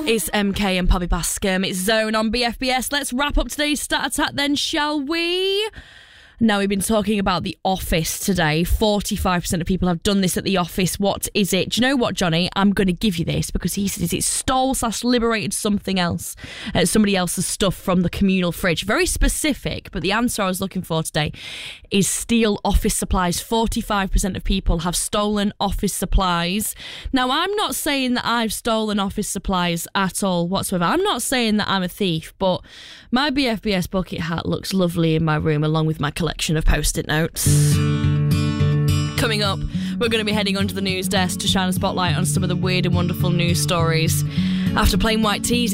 It's MK and Poppy Bascom. It's Zone on BFBS. Let's wrap up today's Stat Attack then, shall we? Now, we've been talking about The Office today. 45% of people have done this at The Office. What is it? Do you know what, Johnny? I'm going to give you this because he says it stole/liberated something else, somebody else's stuff from the communal fridge. Very specific, but the answer I was looking for today is steal office supplies. 45% of people have stolen office supplies. Now, I'm not saying that I've stolen office supplies at all whatsoever. I'm not saying that I'm a thief, but my BFBS bucket hat looks lovely in my room along with my collection of post-it notes. Coming up, we're going to be heading onto the news desk to shine a spotlight on some of the weird and wonderful news stories. After Plain White Tees,